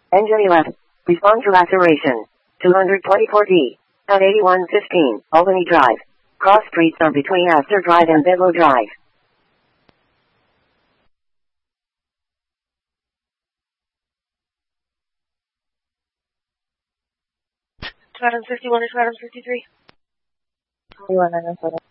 Engine 11. Respond to laceration. 224D. At 8115, Albany Drive. Cross streets are between Astor Drive and Bedloe Drive. 51 or 53? 21 and